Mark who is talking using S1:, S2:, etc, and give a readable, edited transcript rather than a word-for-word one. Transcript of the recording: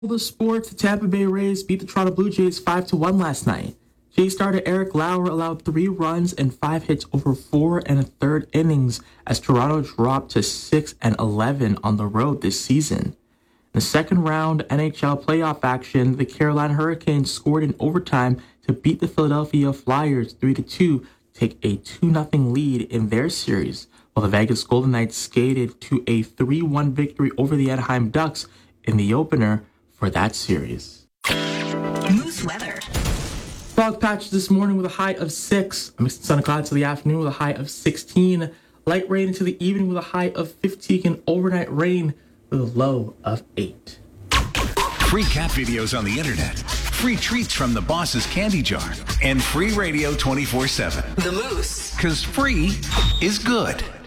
S1: The sports, the Tampa Bay Rays beat the Toronto Blue Jays 5-1 last night. Jays starter Eric Lauer allowed 3 runs and 5 hits over 4 1/3 innings as Toronto dropped to 6-11 on the road this season. In the second round NHL playoff action, the Carolina Hurricanes scored in overtime to beat the Philadelphia Flyers 3-2, take a 2-0 lead in their series, while the Vegas Golden Knights skated to a 3-1 victory over the Anaheim Ducks in the opener for that series.
S2: Moose weather.
S1: Fog patches this morning with a high of 6. A mixed sun and clouds to the afternoon with a high of 16. Light rain into the evening with a high of 15 and overnight rain with a low of 8.
S3: Free cat videos on the internet, free treats from the boss's candy jar, and free radio 24/7.
S2: The Moose.
S3: 'Cause free is good.